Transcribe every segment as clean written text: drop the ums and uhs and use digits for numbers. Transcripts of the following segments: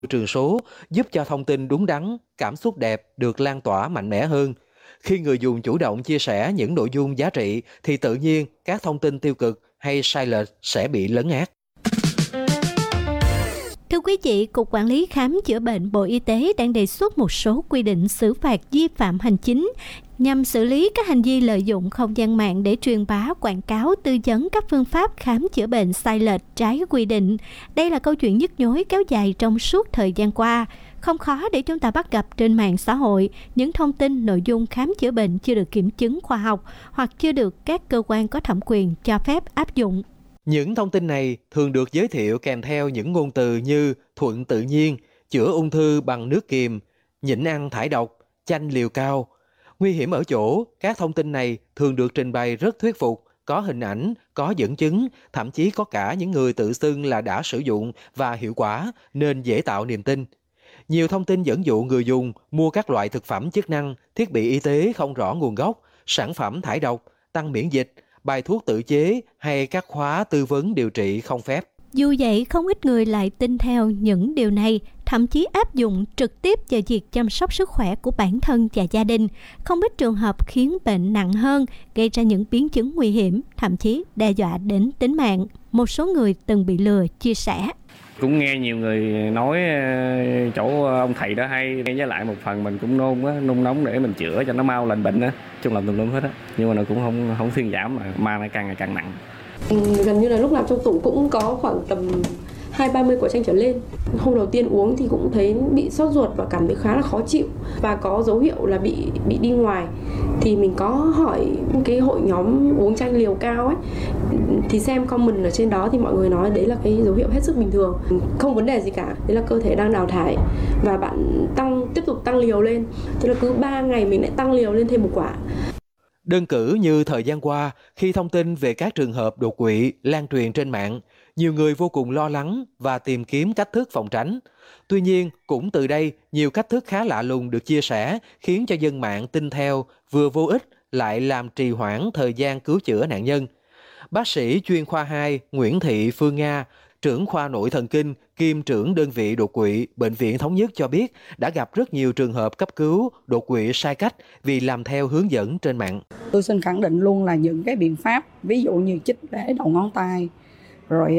trường số giúp cho thông tin đúng đắn, cảm xúc đẹp được lan tỏa mạnh mẽ hơn. Khi người dùng chủ động chia sẻ những nội dung giá trị thì tự nhiên các thông tin tiêu cực hay sai lệch sẽ bị lấn át. Thưa quý vị, Cục Quản lý Khám chữa bệnh Bộ Y tế đang đề xuất một số quy định xử phạt vi phạm hành chính nhằm xử lý các hành vi lợi dụng không gian mạng để truyền bá, quảng cáo, tư vấn các phương pháp khám chữa bệnh sai lệch, trái quy định. Đây là câu chuyện nhức nhối kéo dài trong suốt thời gian qua. Không khó để chúng ta bắt gặp trên mạng xã hội những thông tin nội dung khám chữa bệnh chưa được kiểm chứng khoa học hoặc chưa được các cơ quan có thẩm quyền cho phép áp dụng. Những thông tin này thường được giới thiệu kèm theo những ngôn từ như thuận tự nhiên, chữa ung thư bằng nước kiềm, nhịn ăn thải độc, chanh liều cao. Nguy hiểm ở chỗ, các thông tin này thường được trình bày rất thuyết phục, có hình ảnh, có dẫn chứng, thậm chí có cả những người tự xưng là đã sử dụng và hiệu quả nên dễ tạo niềm tin. Nhiều thông tin dẫn dụ người dùng mua các loại thực phẩm chức năng, thiết bị y tế không rõ nguồn gốc, sản phẩm thải độc, tăng miễn dịch, bài thuốc tự chế hay các khóa tư vấn điều trị không phép. Dù vậy, không ít người lại tin theo những điều này, thậm chí áp dụng trực tiếp vào việc chăm sóc sức khỏe của bản thân và gia đình. Không ít trường hợp khiến bệnh nặng hơn, gây ra những biến chứng nguy hiểm, thậm chí đe dọa đến tính mạng. Một số người từng bị lừa chia sẻ. Cũng nghe nhiều người nói chỗ ông thầy đó hay, với lại một phần mình cũng nôn nóng để mình chữa cho nó mau lành bệnh á, chung là tùm lum hết á, nhưng mà nó cũng không thuyên giảm mà nó càng ngày càng nặng. Gần như là lúc nào trong tủ cũng có khoảng tầm 20-30 quả chanh trở lên. Hôm đầu tiên uống thì cũng thấy bị sốt ruột và cảm thấy khá là khó chịu và có dấu hiệu là bị đi ngoài. Thì mình có hỏi cái hội nhóm uống chanh liều cao ấy, thì xem comment ở trên đó thì mọi người nói đấy là cái dấu hiệu hết sức bình thường, không vấn đề gì cả, đấy là cơ thể đang đào thải và bạn tiếp tục tăng liều lên, tức là cứ 3 ngày mình lại tăng liều lên thêm một quả. Đơn cử như thời gian qua, khi thông tin về các trường hợp đột quỵ lan truyền trên mạng, nhiều người vô cùng lo lắng và tìm kiếm cách thức phòng tránh. Tuy nhiên, cũng từ đây, nhiều cách thức khá lạ lùng được chia sẻ khiến cho dân mạng tin theo, vừa vô ích lại làm trì hoãn thời gian cứu chữa nạn nhân. Bác sĩ chuyên khoa 2 Nguyễn Thị Phương Nga, trưởng khoa nội thần kinh kiêm trưởng đơn vị đột quỵ Bệnh viện Thống nhất cho biết đã gặp rất nhiều trường hợp cấp cứu đột quỵ sai cách vì làm theo hướng dẫn trên mạng. Tôi xin khẳng định luôn là những cái biện pháp ví dụ như chích để đầu ngón tay, rồi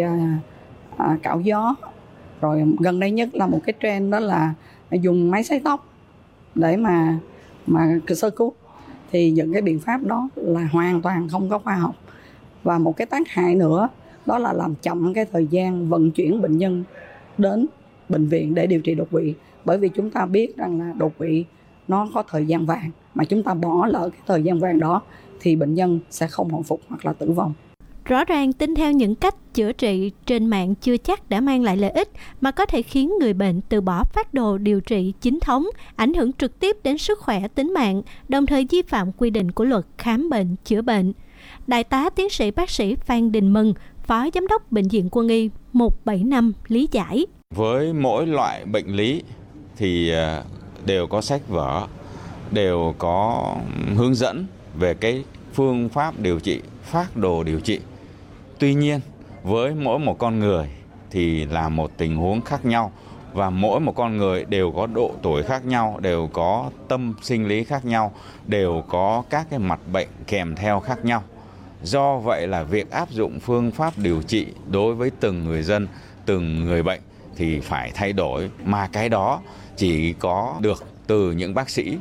cạo gió, rồi gần đây nhất là một cái trend đó là dùng máy sấy tóc để mà sơ cứu, thì những cái biện pháp đó là hoàn toàn không có khoa học. Và một cái tác hại nữa đó là làm chậm cái thời gian vận chuyển bệnh nhân đến bệnh viện để điều trị đột quỵ. Bởi vì chúng ta biết rằng là đột quỵ nó có thời gian vàng, mà chúng ta bỏ lỡ cái thời gian vàng đó thì bệnh nhân sẽ không hồi phục hoặc là tử vong. Rõ ràng tin theo những cách chữa trị trên mạng chưa chắc đã mang lại lợi ích, mà có thể khiến người bệnh từ bỏ phác đồ điều trị chính thống, ảnh hưởng trực tiếp đến sức khỏe tính mạng, đồng thời vi phạm quy định của luật khám bệnh chữa bệnh. Đại tá tiến sĩ bác sĩ Phan Đình Mừng, Phó Giám đốc Bệnh viện Quân y 175 lý giải. Với mỗi loại bệnh lý thì đều có sách vở, đều có hướng dẫn về cái phương pháp điều trị, phác đồ điều trị. Tuy nhiên, với mỗi một con người thì là một tình huống khác nhau, và mỗi một con người đều có độ tuổi khác nhau, đều có tâm sinh lý khác nhau, đều có các cái mặt bệnh kèm theo khác nhau. Do vậy là việc áp dụng phương pháp điều trị đối với từng người dân, từng người bệnh thì phải thay đổi, mà cái đó chỉ có được từ những bác sĩ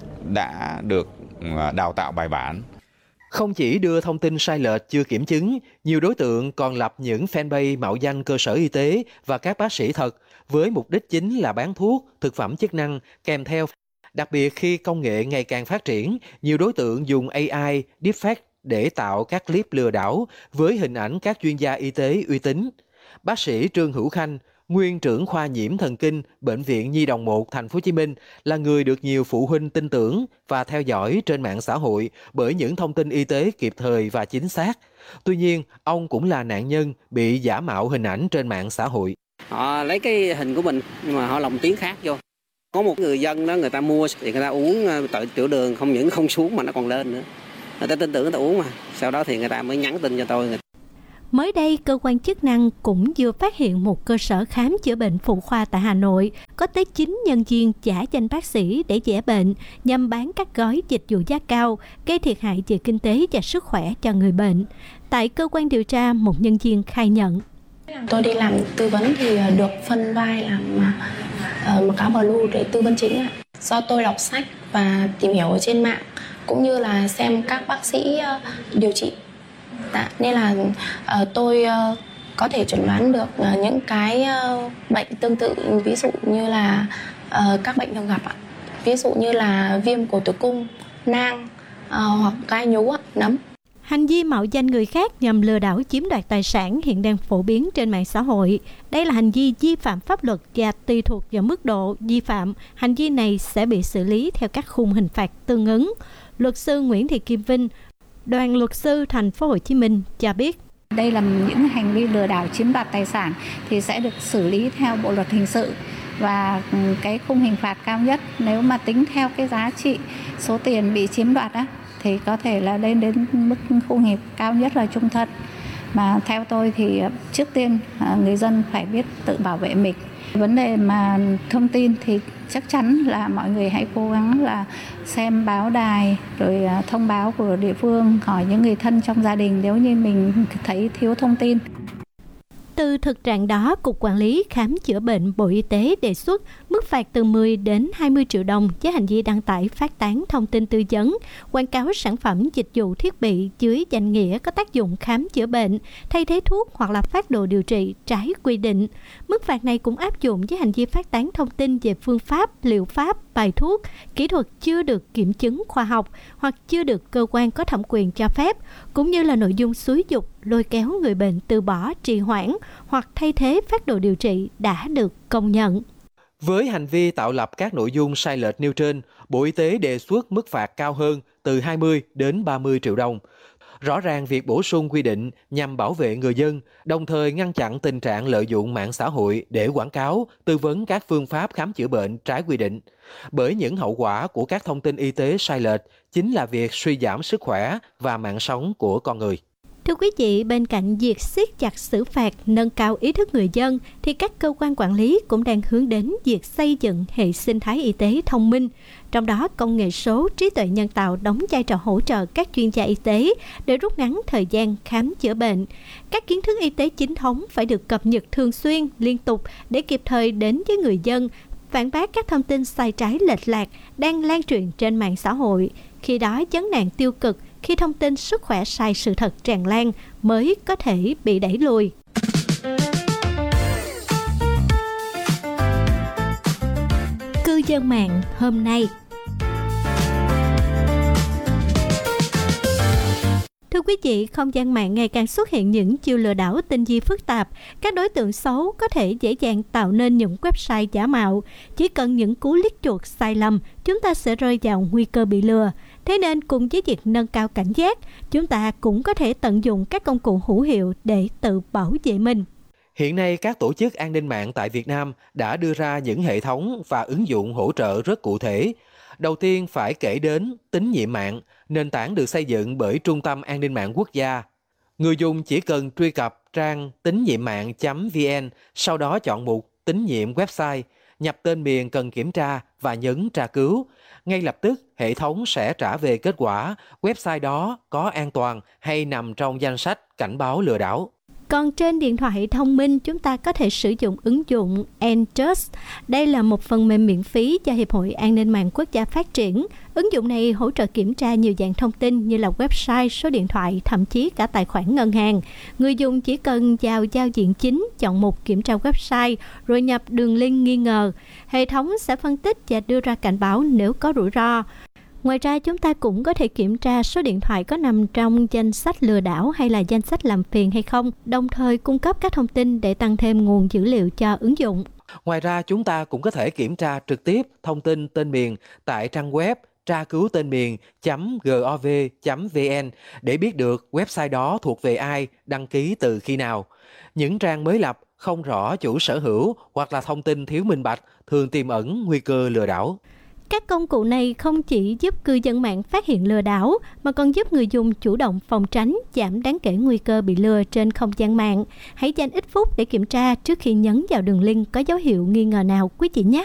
đã được đào tạo bài bản. Không chỉ đưa thông tin sai lệch chưa kiểm chứng, nhiều đối tượng còn lập những fanpage mạo danh cơ sở y tế và các bác sĩ thật với mục đích chính là bán thuốc, thực phẩm chức năng kèm theo. Đặc biệt khi công nghệ ngày càng phát triển, nhiều đối tượng dùng AI, deepfake để tạo các clip lừa đảo với hình ảnh các chuyên gia y tế uy tín. Bác sĩ Trương Hữu Khanh, nguyên trưởng khoa nhiễm thần kinh Bệnh viện Nhi đồng 1 Thành phố Hồ Chí Minh, là người được nhiều phụ huynh tin tưởng và theo dõi trên mạng xã hội bởi những thông tin y tế kịp thời và chính xác. Tuy nhiên, ông cũng là nạn nhân bị giả mạo hình ảnh trên mạng xã hội. Họ lấy cái hình của mình nhưng mà họ lồng tiếng khác vô. Có một người dân đó, người ta mua thì người ta uống tiểu đường không những không xuống mà nó còn lên nữa. Người ta tin tưởng người ta uống mà. Sau đó thì người ta mới nhắn tin cho tôi. Mới đây, cơ quan chức năng cũng vừa phát hiện một cơ sở khám chữa bệnh phụ khoa tại Hà Nội có tới 9 nhân viên giả danh bác sĩ để vẽ bệnh nhằm bán các gói dịch vụ giá cao, gây thiệt hại về kinh tế và sức khỏe cho người bệnh. Tại cơ quan điều tra, một nhân viên khai nhận. Tôi đi làm tư vấn thì được phân vai làm mặc áo blue để tư vấn chính. Do tôi đọc sách và tìm hiểu ở trên mạng cũng như là xem các bác sĩ điều trị, nên là tôi có thể chẩn đoán được những cái bệnh tương tự, ví dụ như là các bệnh thường gặp, ví dụ như là viêm cổ tử cung, nang hoặc gai nhú, nấm. Hành vi mạo danh người khác nhằm lừa đảo chiếm đoạt tài sản hiện đang phổ biến trên mạng xã hội. Đây là hành vi vi phạm pháp luật và tùy thuộc vào mức độ vi phạm, hành vi này sẽ bị xử lý theo các khung hình phạt tương ứng. Luật sư Nguyễn Thị Kim Vinh, Đoàn luật sư Thành phố Hồ Chí Minh cho biết. Đây là những hành vi lừa đảo chiếm đoạt tài sản thì sẽ được xử lý theo Bộ luật hình sự, và cái khung hình phạt cao nhất nếu mà tính theo cái giá trị số tiền bị chiếm đoạt thì có thể là lên đến mức khung hình cao nhất là chung thân. Mà theo tôi thì trước tiên người dân phải biết tự bảo vệ mình. Vấn đề mà thông tin thì chắc chắn là mọi người hãy cố gắng là xem báo đài, rồi thông báo của địa phương, hỏi những người thân trong gia đình nếu như mình thấy thiếu thông tin. Từ thực trạng đó, Cục Quản lý Khám chữa bệnh Bộ Y tế đề xuất mức phạt từ 10 đến 20 triệu đồng với hành vi đăng tải phát tán thông tin tư vấn, quảng cáo sản phẩm dịch vụ thiết bị dưới danh nghĩa có tác dụng khám chữa bệnh, thay thế thuốc hoặc là phác đồ điều trị trái quy định. Mức phạt này cũng áp dụng với hành vi phát tán thông tin về phương pháp, liệu pháp, bài thuốc, kỹ thuật chưa được kiểm chứng khoa học hoặc chưa được cơ quan có thẩm quyền cho phép, cũng như là nội dung xúi giục, lôi kéo người bệnh từ bỏ, trì hoãn hoặc thay thế phác đồ điều trị đã được công nhận. Với hành vi tạo lập các nội dung sai lệch nêu trên, Bộ Y tế đề xuất mức phạt cao hơn từ 20 đến 30 triệu đồng. Rõ ràng việc bổ sung quy định nhằm bảo vệ người dân, đồng thời ngăn chặn tình trạng lợi dụng mạng xã hội để quảng cáo, tư vấn các phương pháp khám chữa bệnh trái quy định. Bởi những hậu quả của các thông tin y tế sai lệch chính là việc suy giảm sức khỏe và mạng sống của con người. Thưa quý vị, bên cạnh việc siết chặt xử phạt, nâng cao ý thức người dân, thì các cơ quan quản lý cũng đang hướng đến việc xây dựng hệ sinh thái y tế thông minh. Trong đó, công nghệ số, trí tuệ nhân tạo đóng vai trò hỗ trợ các chuyên gia y tế để rút ngắn thời gian khám chữa bệnh. Các kiến thức y tế chính thống phải được cập nhật thường xuyên, liên tục để kịp thời đến với người dân, phản bác các thông tin sai trái lệch lạc đang lan truyền trên mạng xã hội. Khi đó, vấn nạn tiêu cực khi thông tin sức khỏe sai sự thật tràn lan mới có thể bị đẩy lùi. Cư dân mạng hôm nay. Thưa quý vị, không gian mạng ngày càng xuất hiện những chiêu lừa đảo tinh vi phức tạp. Các đối tượng xấu có thể dễ dàng tạo nên những website giả mạo. Chỉ cần những cú click chuột sai lầm, chúng ta sẽ rơi vào nguy cơ bị lừa. Thế nên cùng với việc nâng cao cảnh giác, chúng ta cũng có thể tận dụng các công cụ hữu hiệu để tự bảo vệ mình. Hiện nay, các tổ chức an ninh mạng tại Việt Nam đã đưa ra những hệ thống và ứng dụng hỗ trợ rất cụ thể. Đầu tiên phải kể đến tín nhiệm mạng, nền tảng được xây dựng bởi Trung tâm An ninh mạng quốc gia. Người dùng chỉ cần truy cập trang tín nhiệm mạng.vn, sau đó chọn mục tín nhiệm website, nhập tên miền cần kiểm tra và nhấn tra cứu. Ngay lập tức, hệ thống sẽ trả về kết quả website đó có an toàn hay nằm trong danh sách cảnh báo lừa đảo. Còn trên điện thoại thông minh, chúng ta có thể sử dụng ứng dụng Entrust. Đây là một phần mềm miễn phí do Hiệp hội An ninh mạng quốc gia phát triển. Ứng dụng này hỗ trợ kiểm tra nhiều dạng thông tin như là website, số điện thoại, thậm chí cả tài khoản ngân hàng. Người dùng chỉ cần vào giao diện chính, chọn mục kiểm tra website, rồi nhập đường link nghi ngờ. Hệ thống sẽ phân tích và đưa ra cảnh báo nếu có rủi ro. Ngoài ra, chúng ta cũng có thể kiểm tra số điện thoại có nằm trong danh sách lừa đảo hay là danh sách làm phiền hay không, đồng thời cung cấp các thông tin để tăng thêm nguồn dữ liệu cho ứng dụng. Ngoài ra, chúng ta cũng có thể kiểm tra trực tiếp thông tin tên miền tại trang web tra cứu tên miền.gov.vn để biết được website đó thuộc về ai, đăng ký từ khi nào. Những trang mới lập, không rõ chủ sở hữu hoặc là thông tin thiếu minh bạch thường tiềm ẩn nguy cơ lừa đảo. Các công cụ này không chỉ giúp cư dân mạng phát hiện lừa đảo mà còn giúp người dùng chủ động phòng tránh, giảm đáng kể nguy cơ bị lừa trên không gian mạng. Hãy dành ít phút để kiểm tra trước khi nhấn vào đường link có dấu hiệu nghi ngờ nào quý vị nhé.